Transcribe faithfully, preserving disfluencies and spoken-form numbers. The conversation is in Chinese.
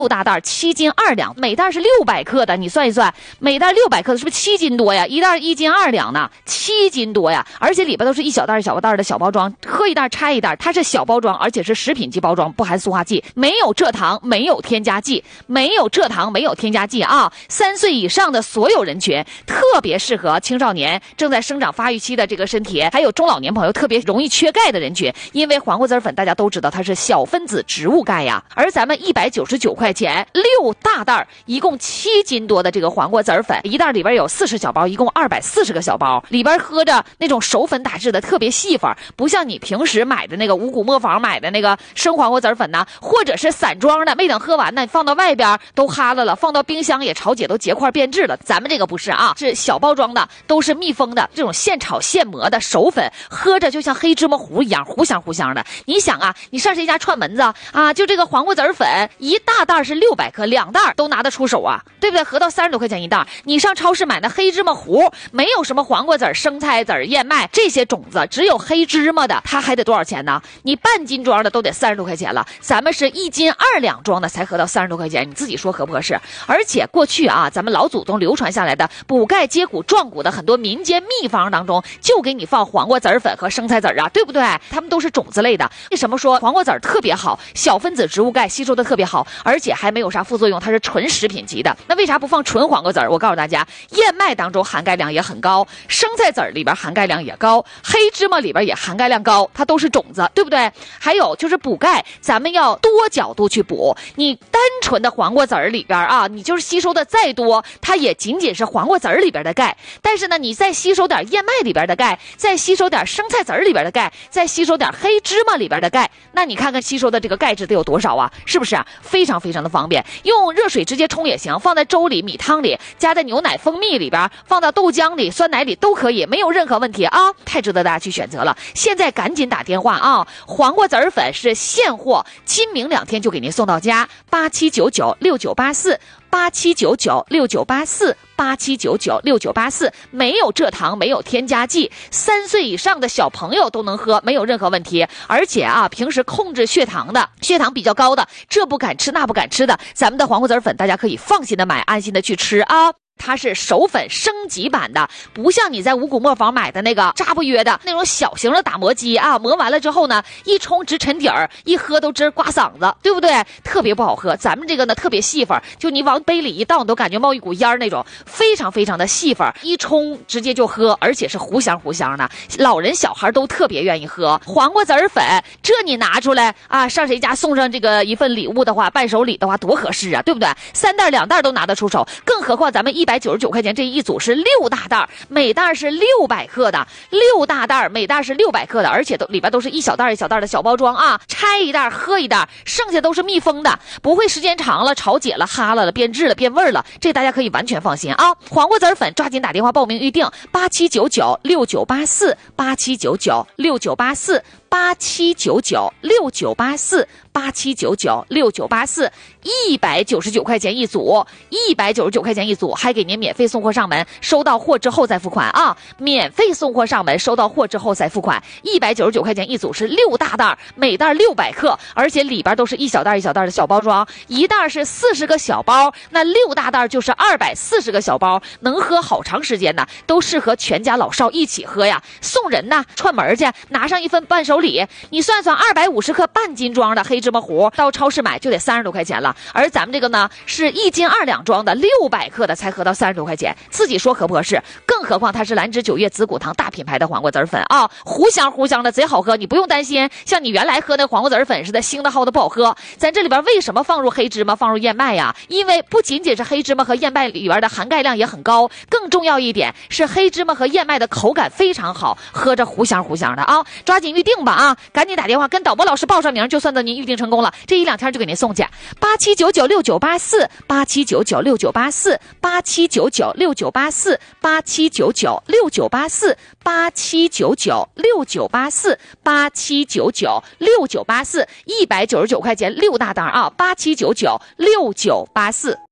六大袋七斤二两，每袋是六百克的，你算一算，每袋六百克的是不是七斤多呀？一袋一斤二两呢，七斤多呀！而且里边都是一小袋一小袋的小包装，喝一袋拆一袋，它是小包装，而且是食品级包装，不含塑化剂，没有蔗糖，没有添加剂，没有蔗糖，没有添加剂啊！三岁以上的所有人群，特别适合青少年正在生长发育期的这个身体，还有中老年朋友特别容易缺钙的人群，因为黄瓜籽粉大家都知道它是小分子植物钙呀，而咱们一百九十九块钱六大袋，一共七斤多的这个黄瓜籽粉，一袋里边有四十小包，一共二百四十个小包，里边喝着那种熟粉打制的特别细粉，不像你平时买的那个五谷磨坊买的那个生黄瓜籽粉呢，或者是散装的，没等喝完呢，放到外边都哈了了，放到冰箱也潮解都结块变质了。咱们这个不是啊，是小包装的，都是密封的，这种现炒现磨的熟粉，喝着就像黑芝麻糊一样，糊香糊香的。你想啊，你上谁家串门子啊，就这个黄瓜籽粉一大袋是六百克，两袋都拿得出手啊，对不对？合到三十多块钱一袋。你上超市买那黑芝麻糊，没有什么黄瓜籽、生菜籽、燕麦这些种子，只有黑芝麻的，它还得多少钱呢？你半斤装的都得三十多块钱了，咱们是一斤二两装的才合到三十多块钱，你自己说合不合适？而且过去啊，咱们老祖宗流传下来的补钙接骨壮骨的很多民间秘方当中，就给你放黄瓜籽粉和生菜籽啊，对不对？它们都是种子类的。为什么说黄瓜籽特别好？小分子植物钙吸收的特别好，而且还没有啥副作用，它是纯食品级的。那为啥不放纯黄瓜籽？我告诉大家，燕麦当中含钙量也很高，生菜籽里边含钙量也高，黑芝麻里边也含钙量高，它都是种子，对不对？还有就是补钙，咱们要多角度去补。你单纯的黄瓜籽里边啊，你就是吸收的再多，它也仅仅是黄瓜籽里边的钙。但是呢，你再吸收点燕麦里边的钙，再吸收点生菜籽里边的钙，再吸收点黑芝麻里边的钙，那你看看吸收的这个钙质得有多少啊？是不是啊？非常非常的方便，用热水直接冲也行，放在粥里、米汤里，加在牛奶、蜂蜜里边，放到豆浆里、酸奶里都可以，没有任何问题啊！太值得大家去选择了。现在赶紧打电话啊！黄瓜籽粉是现货，今明两天就给您送到家，八七九九六九八四。八七九九六九八四，八七九九六九八四，没有蔗糖，没有添加剂，三岁以上的小朋友都能喝，没有任何问题。而且啊，平时控制血糖的，血糖比较高的，这不敢吃那不敢吃的，咱们的黄瓜籽粉大家可以放心的买，安心的去吃啊。它是熟粉升级版的，不像你在五谷磨坊买的那个扎不约的那种小型的打磨机啊，磨完了之后呢，一冲直沉底儿，一喝都直刮嗓子，对不对？特别不好喝。咱们这个呢特别细粉，就你往杯里一倒，你都感觉冒一股烟那种，非常非常的细粉，一冲直接就喝，而且是糊香糊香的，老人小孩都特别愿意喝。黄瓜籽粉，这你拿出来啊，上谁家送上这个一份礼物的话，伴手礼的话多合适啊，对不对？三袋两袋都拿得出手，更何况咱们一百九十九块钱这一组是六大袋，每袋是六百克的，六大袋每袋是六百克的，而且都里边都是一小袋一小袋的小包装啊，拆一袋喝一袋，剩下都是密封的，不会时间长了潮解了哈了了变质了变味了，这大家可以完全放心啊！黄瓜籽粉抓紧打电话报名预定，八七九九六九八四，八七九九六九八四，八七九九六九八四，八七九九六九八四，一百九十九块钱一组，一百九十九块钱一组，还给您免费送货上门，收到货之后再付款啊！免费送货上门，收到货之后再付款，一百九十九块钱一组是六大袋，每袋六百克，而且里边都是一小袋一小袋的小包装，一袋是四十个小包，那六大袋就是二百四十个小包，能喝好长时间呢，都适合全家老少一起喝呀。送人呢，串门去拿上一份伴手礼，你算算二百五十克半斤装的黑芝麻糊，到超市买就得三十多块钱了，而咱们这个呢是一斤二两装的六百克的才合到三十多块钱，自己说合不合适？更何况它是兰芝九月紫骨堂大品牌的黄瓜籽粉啊，糊香糊香的贼好喝，你不用担心像你原来喝那黄瓜籽粉似的腥的好的不好喝。咱这里边为什么放入黑芝麻放入燕麦呀？因为不仅仅是黑芝麻和燕麦里边的含钙量也很高，更重要一点是黑芝麻和燕麦的口感非常好，喝着糊香糊香的啊！抓紧预定吧啊！赶紧打电话跟导播老师报上名，就算到您预定成功了，这一两天就给您送去。八七九九六九八四，八七九九六九八四，八七九九六九八四，八七九九六九八四，八七九九六九八四，八七九九六九八四，一百九十九块钱六大袋啊！八七九九六九八四。